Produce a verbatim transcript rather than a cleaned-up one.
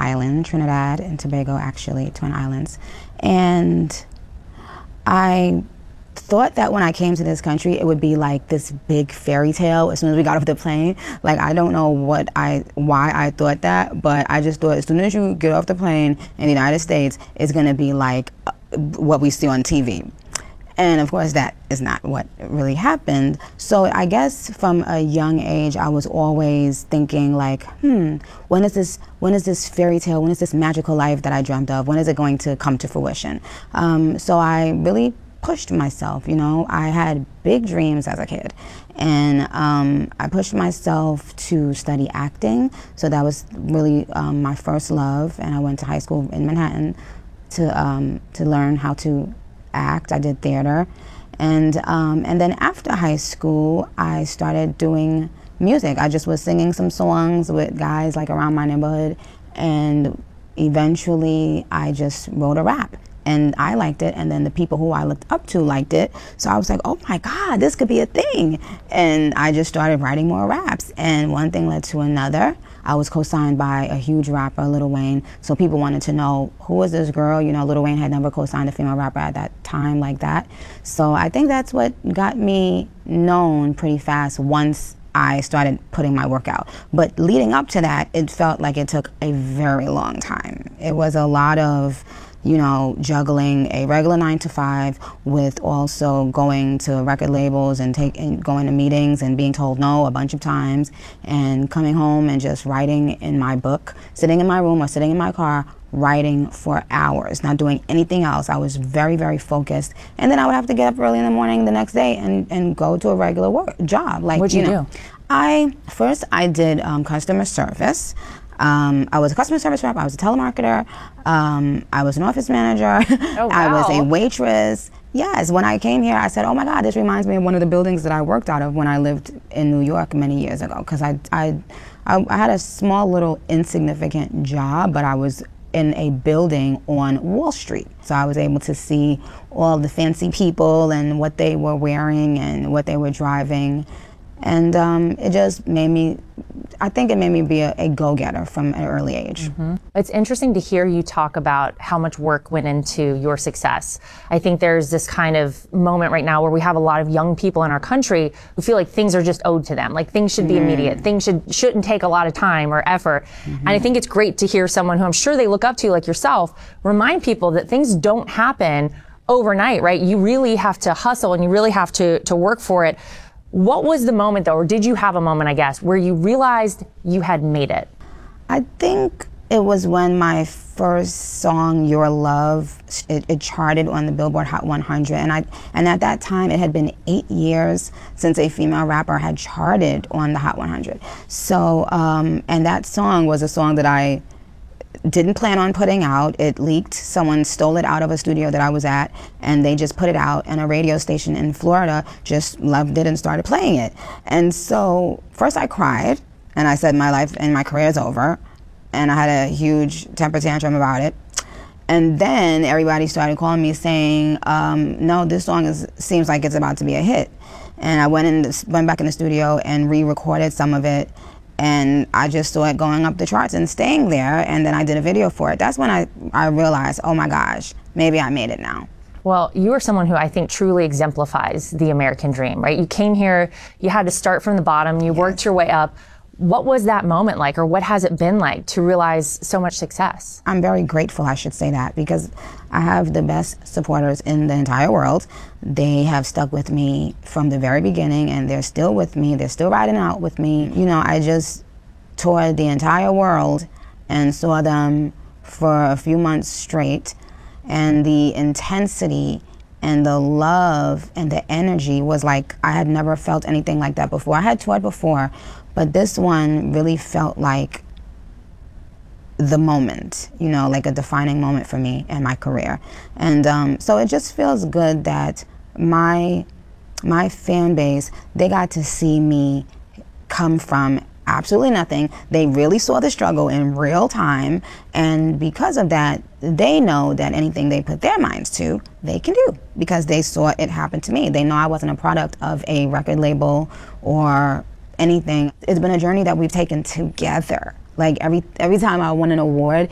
island, Trinidad and Tobago, actually, Twin Islands. And I thought that when I came to this country, it would be like this big fairy tale as soon as we got off the plane. Like, I don't know what I, why I thought that, but I just thought as soon as you get off the plane in the United States, it's gonna be like uh, what we see on T V. And of course, that is not what really happened. So I guess from a young age, I was always thinking like, hmm, when is this, when is this fairy tale, when is this magical life that I dreamt of, when is it going to come to fruition? Um, so I really pushed myself, you know. I had big dreams as a kid. And um, I pushed myself to study acting. So that was really um, my first love. And I went to high school in Manhattan to, um, to learn how to act. I did theater, and um, and then after high school, I started doing music. I just was singing some songs with guys like around my neighborhood, and eventually I just wrote a rap, and I liked it, and then the people who I looked up to liked it, so I was like, oh my God, this could be a thing, and I just started writing more raps, and one thing led to another. I was co-signed by a huge rapper, Lil Wayne, so people wanted to know, who is this girl? You know, Lil Wayne had never co-signed a female rapper at that time like that. So I think that's what got me known pretty fast once I started putting my work out. But leading up to that, it felt like it took a very long time. It was a lot of, you know, juggling a regular nine to five with also going to record labels and take, and going to meetings and being told no a bunch of times, and coming home and just writing in my book, sitting in my room or sitting in my car, writing for hours, not doing anything else. I was very, very focused. And then I would have to get up early in the morning the next day and, and go to a regular work job. Like, What'd you, you know, do? I, first I did um, customer service. Um, I was a customer service rep, I was a telemarketer, um, I was an office manager, oh, wow. I was a waitress. Yes, when I came here, I said, oh my God, this reminds me of one of the buildings that I worked out of when I lived in New York many years ago. Because I, I, I, I had a small little insignificant job, but I was in a building on Wall Street. So I was able to see all the fancy people and what they were wearing and what they were driving. And um, it just made me, I think it made me be a, a go-getter from an early age. Mm-hmm. It's interesting to hear you talk about how much work went into your success. I think there's this kind of moment right now where we have a lot of young people in our country who feel like things are just owed to them. Like things should be mm-hmm. immediate. Things should, shouldn't take a lot of time or effort. Mm-hmm. And I think it's great to hear someone who I'm sure they look up to, like yourself, remind people that things don't happen overnight, right? You really have to hustle and you really have to, to work for it. What was the moment, though, or did you have a moment, I guess, where you realized you had made it? I think it was when my first song, Your Love, it, it charted on the Billboard Hot one hundred. And, I, and at that time, it had been eight years since a female rapper had charted on the Hot one hundred. So, um, and that song was a song that I didn't plan on putting out. It leaked. Someone stole it out of a studio that I was at, and they just put it out, and a radio station in Florida just loved it and started playing it. And so first I cried, and I said my life and my career is over, and I had a huge temper tantrum about it. And then everybody started calling me saying, um, no, this song is, seems like it's about to be a hit. And I went, in, went back in the studio and re-recorded some of it, and I just saw it going up the charts and staying there, and then I did a video for it. That's when I, I realized, oh my gosh, maybe I made it now. Well, you are someone who I think truly exemplifies the American dream, right? You came here, you had to start from the bottom, you yes. worked your way up. What was that moment like, or what has it been like to realize so much success? I'm very grateful, I should say that, because I have the best supporters in the entire world. They have stuck with me from the very beginning, and they're still with me. They're still riding out with me. You know, I just toured the entire world and saw them for a few months straight, and the intensity and the love and the energy was like, I had never felt anything like that before. I had toured before, but this one really felt like the moment, you know, like a defining moment for me and my career. And um, so it just feels good that my, my fan base, they got to see me come from absolutely nothing. They really saw the struggle in real time, and because of that, they know that anything they put their minds to, they can do, because they saw it happen to me. They know I wasn't a product of a record label or anything. It's been a journey that we've taken together. Like every every time I won an award,